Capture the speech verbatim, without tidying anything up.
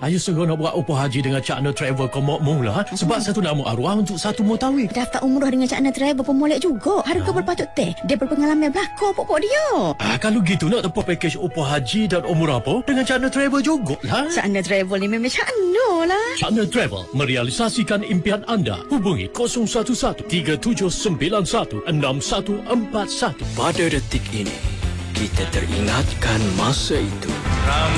Ayo segera nak buat upah haji dengan Cak Na Travel kau mau mula. Sebab satu nama arwah untuk satu mutawif. Daftar umrah dengan Cak Na Travel pun molek juga. Harga berpatut teh. Dia berpengalaman belakang pokok dia. Ah, kalau gitu nak tempuh pakej upah haji dan umrah apa dengan Cak Na Travel jugalah. Cak Na Travel ni memang Cak Na lah. Cak Na Travel merealisasikan impian anda. Hubungi kosong satu satu tiga tujuh sembilan satu enam satu empat satu. Pada detik ini, kita teringatkan masa itu.